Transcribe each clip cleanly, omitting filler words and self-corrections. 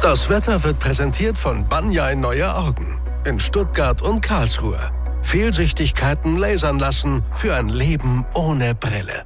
Das Wetter wird präsentiert von Banjai Neue Augen in Stuttgart und Karlsruhe. Fehlsichtigkeiten lasern lassen für ein Leben ohne Brille.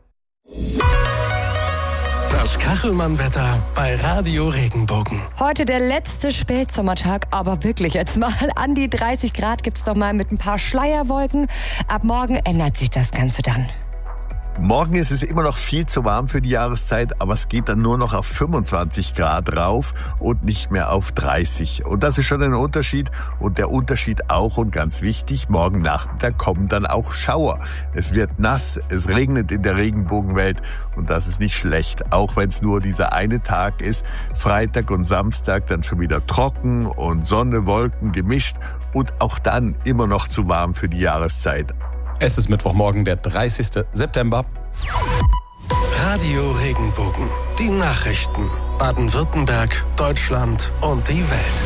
Das Kachelmann-Wetter bei Radio Regenbogen. Heute der letzte Spätsommertag, aber wirklich jetzt mal an die 30 Grad gibt's doch mal mit ein paar Schleierwolken. Ab morgen ändert sich das Ganze dann. Morgen ist es immer noch viel zu warm für die Jahreszeit, aber es geht dann nur noch auf 25 Grad rauf und nicht mehr auf 30. Und das ist schon ein Unterschied. Und der Unterschied auch und ganz wichtig, morgen Nachmittag kommen dann auch Schauer. Es wird nass, es regnet in der Regenbogenwelt und das ist nicht schlecht, auch wenn es nur dieser eine Tag ist. Freitag und Samstag dann schon wieder trocken und Sonne, Wolken gemischt und auch dann immer noch zu warm für die Jahreszeit. Es ist Mittwochmorgen, der 30. September. Radio Regenbogen. Die Nachrichten. Baden-Württemberg, Deutschland und die Welt.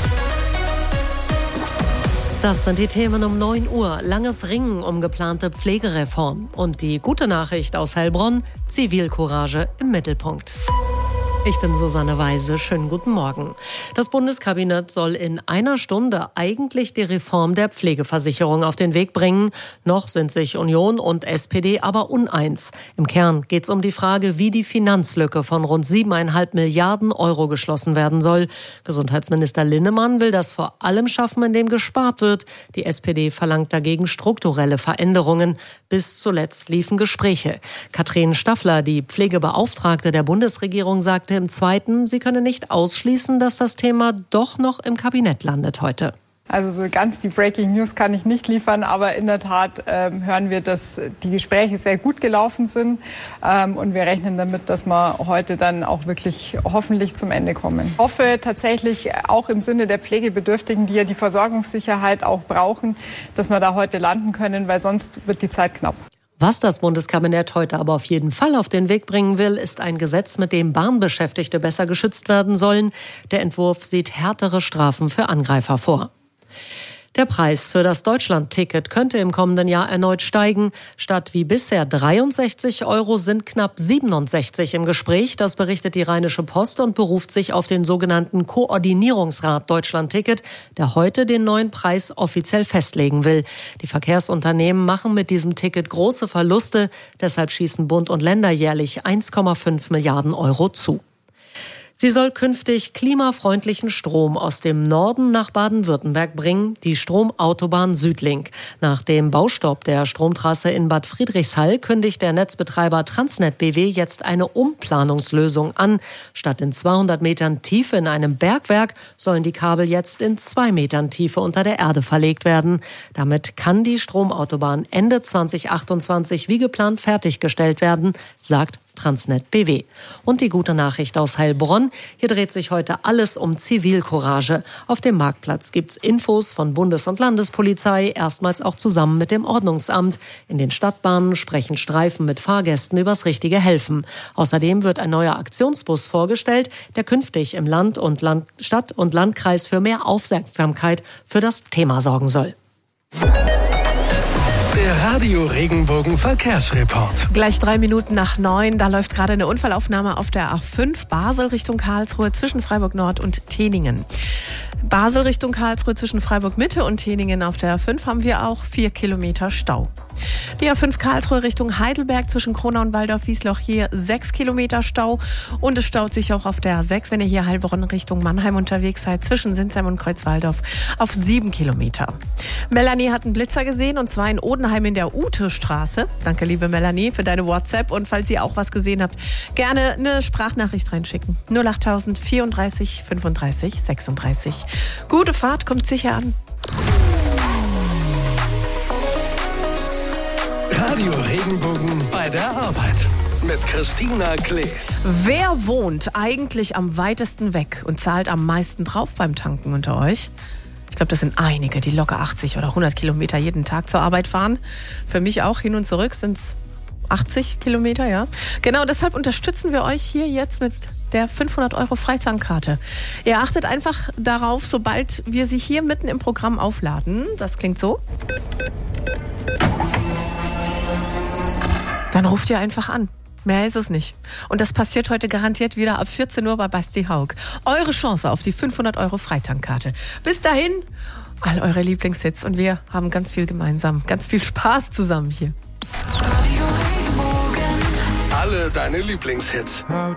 Das sind die Themen um 9 Uhr. Langes Ringen um geplante Pflegereform. Und die gute Nachricht aus Heilbronn: Zivilcourage im Mittelpunkt. Ich bin Susanne Weise. Schönen guten Morgen. Das Bundeskabinett soll in einer Stunde eigentlich die Reform der Pflegeversicherung auf den Weg bringen. Noch sind sich Union und SPD aber uneins. Im Kern geht es um die Frage, wie die Finanzlücke von rund 7,5 Milliarden Euro geschlossen werden soll. Gesundheitsminister Linnemann will das vor allem schaffen, indem gespart wird. Die SPD verlangt dagegen strukturelle Veränderungen. Bis zuletzt liefen Gespräche. Katrin Staffler, die Pflegebeauftragte der Bundesregierung, sagte im Zweiten, sie könne nicht ausschließen, dass das Thema doch noch im Kabinett landet heute. Also so ganz die Breaking News kann ich nicht liefern, aber in der Tat hören wir, dass die Gespräche sehr gut gelaufen sind und wir rechnen damit, dass wir heute dann auch wirklich hoffentlich zum Ende kommen. Ich hoffe tatsächlich auch im Sinne der Pflegebedürftigen, die ja die Versorgungssicherheit auch brauchen, dass wir da heute landen können, weil sonst wird die Zeit knapp. Was das Bundeskabinett heute aber auf jeden Fall auf den Weg bringen will, ist ein Gesetz, mit dem Bahnbeschäftigte besser geschützt werden sollen. Der Entwurf sieht härtere Strafen für Angreifer vor. Der Preis für das Deutschland-Ticket könnte im kommenden Jahr erneut steigen. Statt wie bisher 63 € sind knapp 67 im Gespräch. Das berichtet die Rheinische Post und beruft sich auf den sogenannten Koordinierungsrat Deutschland-Ticket, der heute den neuen Preis offiziell festlegen will. Die Verkehrsunternehmen machen mit diesem Ticket große Verluste. Deshalb schießen Bund und Länder jährlich 1,5 Milliarden Euro zu. Sie soll künftig klimafreundlichen Strom aus dem Norden nach Baden-Württemberg bringen, die Stromautobahn Südlink. Nach dem Baustopp der Stromtrasse in Bad Friedrichshall kündigt der Netzbetreiber Transnet BW jetzt eine Umplanungslösung an. Statt in 200 Metern Tiefe in einem Bergwerk sollen die Kabel jetzt in 2 Metern Tiefe unter der Erde verlegt werden. Damit kann die Stromautobahn Ende 2028 wie geplant fertiggestellt werden, sagt Transnet BW. Und die gute Nachricht aus Heilbronn: Hier dreht sich heute alles um Zivilcourage. Auf dem Marktplatz gibt's Infos von Bundes- und Landespolizei, erstmals auch zusammen mit dem Ordnungsamt. In den Stadtbahnen sprechen Streifen mit Fahrgästen übers richtige Helfen. Außerdem wird ein neuer Aktionsbus vorgestellt, der künftig im Stadt und Landkreis für mehr Aufmerksamkeit für das Thema sorgen soll. Der Radio Regenbogen Verkehrsreport. Gleich 3 Minuten nach 9. Da läuft gerade eine Unfallaufnahme auf der A5 Basel Richtung Karlsruhe zwischen Freiburg Nord und Teningen. Basel Richtung Karlsruhe zwischen Freiburg Mitte und Teningen auf der A5 haben wir auch 4 Kilometer Stau. Die A5 Karlsruhe Richtung Heidelberg zwischen Kronau und Waldorf-Wiesloch hier 6 Kilometer Stau. Und es staut sich auch auf der A6, wenn ihr hier Heilbronn Richtung Mannheim unterwegs seid, zwischen Sinsheim und Kreuzwaldorf auf 7 Kilometer. Melanie hat einen Blitzer gesehen und zwar in Odenheim in der Ute-Straße. Danke, liebe Melanie, für deine WhatsApp. Und falls ihr auch was gesehen habt, gerne eine Sprachnachricht reinschicken. 08000 34 35 36. Gute Fahrt, kommt sicher an. Radio Regenbogen bei der Arbeit mit Christina Klee. Wer wohnt eigentlich am weitesten weg und zahlt am meisten drauf beim Tanken unter euch? Ich glaube, das sind einige, die locker 80 oder 100 Kilometer jeden Tag zur Arbeit fahren. Für mich auch hin und zurück sind es 80 Kilometer, ja. Genau, deshalb unterstützen wir euch hier jetzt mit der 500 € Freitankarte. Ihr achtet einfach darauf, sobald wir sie hier mitten im Programm aufladen. Das klingt so. Dann ruft ihr einfach an. Mehr ist es nicht. Und das passiert heute garantiert wieder ab 14 Uhr bei Basti Haug. Eure Chance auf die 500 € Freitankarte. Bis dahin, all eure Lieblingshits. Und wir haben ganz viel gemeinsam. Ganz viel Spaß zusammen hier. Alle deine Lieblingshits. How